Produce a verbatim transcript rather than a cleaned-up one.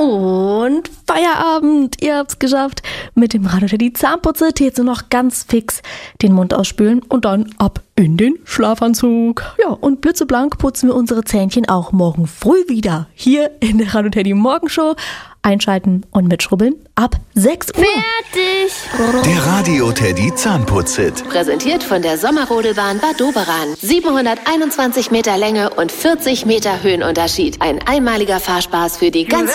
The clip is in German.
Und Feierabend, ihr habt's geschafft. Mit dem Radio Teddy Zahnputze jetzt nur noch ganz fix den Mund ausspülen und dann ab in den Schlafanzug. Ja, und blitzeblank putzen wir unsere Zähnchen auch morgen früh wieder hier in der Radio Teddy Morgenshow. Einschalten und mitschrubbeln ab sechs Uhr. Fertig! Der Radio Teddy Zahnputz-Hit. Präsentiert von der Sommerrodelbahn Bad Doberan. siebenhunderteinundzwanzig Meter Länge und vierzig Meter Höhenunterschied. Ein einmaliger Fahrspaß für die ganze